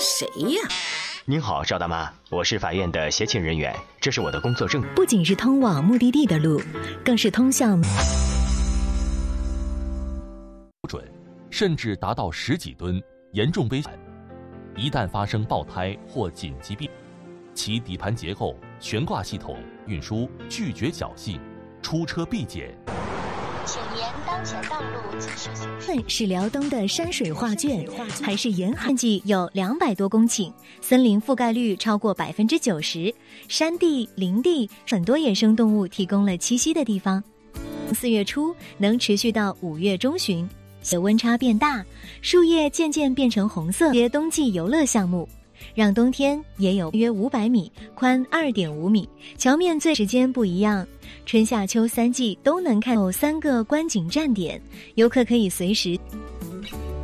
谁呀？ 您好，赵大妈，我是法院的协勤人员，这是我的工作证。 不仅是通往目的地的路，更是通向标准，甚至达到10几吨，严重危险。一旦发生爆胎或紧急变，其底盘结构、悬挂系统、运输拒绝侥幸，出车必检。 请沿当前道路继续行驶。 是辽东的山水画卷，还是沿海面积有200多公顷，森林覆盖率超过90%，山地、林地很多野生动物提供了栖息的地方。4月初能持续到5月中旬，温差变大，树叶渐渐变成红色。冬季游乐项目，让冬天也有约500米，宽2.5米，桥面最时间不一样。春夏秋3季都能看有3个观景站点，游客可以随时。